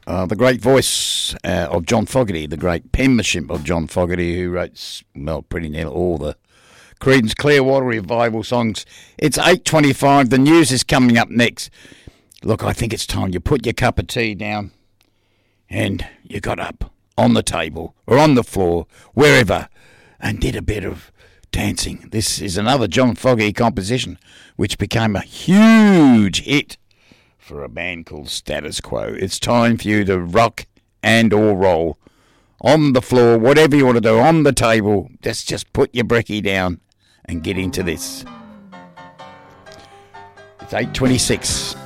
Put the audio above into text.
The great voice of John Fogerty, the great penmanship of John Fogerty, who wrote, well, pretty nearly all the Creedence Clearwater Revival songs. It's 8:25. The news is coming up next. Look, I think it's time you put your cup of tea down and you got up on the table or on the floor, wherever, and did a bit of dancing. This is another John Fogerty composition, which became a huge hit for a band called Status Quo. It's time for you to rock and or roll on the floor, whatever you want to do, on the table. Just put your brekkie down and get into this. It's 8:26.